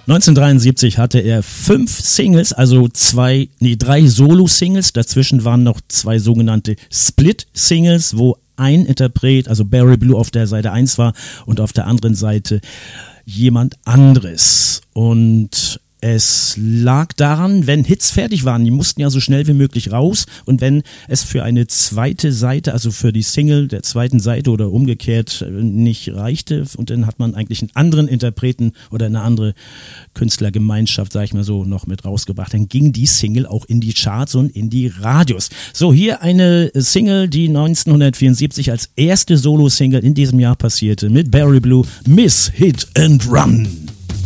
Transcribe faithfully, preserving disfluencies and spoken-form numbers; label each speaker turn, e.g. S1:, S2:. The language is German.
S1: neunzehnhundertdreiundsiebzig hatte er fünf Singles, also zwei, nee, drei Solo-Singles. Dazwischen waren noch zwei sogenannte Split-Singles, wo ein Interpret, also Barry Blue auf der Seite eins war und auf der anderen Seite jemand anderes. Und es lag daran, wenn Hits fertig waren, die mussten ja so schnell wie möglich raus, und wenn es für eine zweite Seite, also für die Single der zweiten Seite oder umgekehrt nicht reichte, und dann hat man eigentlich einen anderen Interpreten oder eine andere Künstlergemeinschaft, sag ich mal so, noch mit rausgebracht, dann ging die Single auch in die Charts und in die Radios. So, hier eine Single, die neunzehnhundertvierundsiebzig als erste Solo-Single in diesem Jahr passierte, mit Barry Blue, Miss Hit and Run.